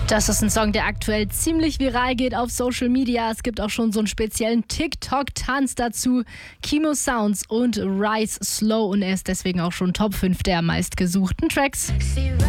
Das ist ein Song, der aktuell ziemlich viral geht auf Social Media. Es gibt auch schon so einen speziellen TikTok-Tanz dazu. Kimo Sounds und Rise Slow und er ist deswegen auch schon Top 5 der meistgesuchten Tracks.